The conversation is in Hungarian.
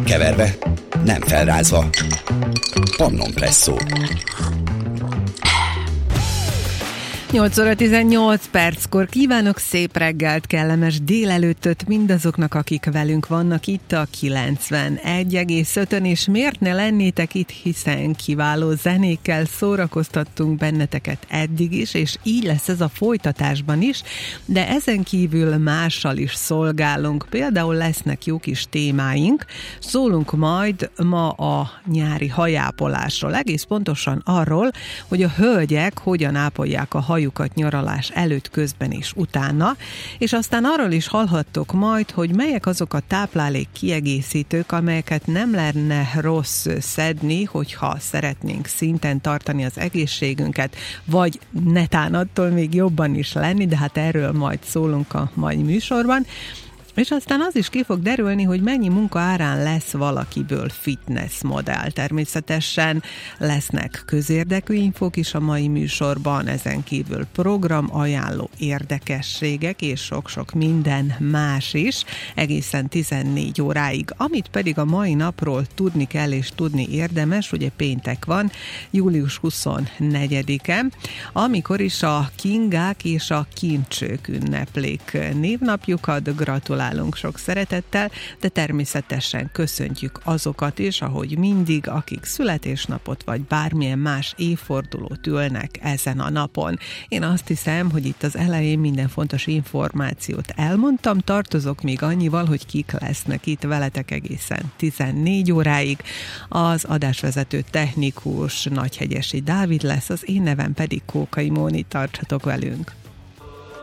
keverve, nem felrázva. Pannon Presszó. 8 óra 18 perckor kívánok szép reggelt, kellemes délelőttöt mindazoknak, akik velünk vannak itt a 91,5-ön, és miért ne lennétek itt, hiszen kiváló zenékkel szórakoztattunk benneteket eddig is, és így lesz ez a folytatásban is, de ezen kívül mással is szolgálunk. Például lesznek jó kis témáink, szólunk majd ma a nyári hajápolásról, egész pontosan arról, hogy a hölgyek hogyan ápolják a hajukat nyaralás előtt, közben és utána, és aztán arról is hallhattok majd, hogy melyek azok a táplálék kiegészítők, amelyeket nem lenne rossz szedni, hogyha szeretnénk szinten tartani az egészségünket, vagy netán attól még jobban is lenni, de hát erről majd szólunk a mai műsorban. És aztán az is ki fog derülni, hogy mennyi munka árán lesz valakiből fitness modell. Természetesen lesznek közérdekű infók is a mai műsorban, ezen kívül program ajánló érdekességek és sok-sok minden más is, egészen 14 óráig. Amit pedig a mai napról tudni kell és tudni érdemes, ugye péntek van, július 24-e, amikor is a Kingák és a Kincsők ünneplik névnapjukat, gratulálunk sok szeretettel, de természetesen köszöntjük azokat is, ahogy mindig, akik születésnapot vagy bármilyen más évfordulót ülnek ezen a napon. Én azt hiszem, hogy itt az elején minden fontos információt elmondtam, tartozok még annyival, hogy kik lesznek itt veletek egészen 14 óráig. Az adásvezető technikus Nagyhegyesi Dávid lesz, az én nevem pedig Kókai Móni, tartsatok velünk!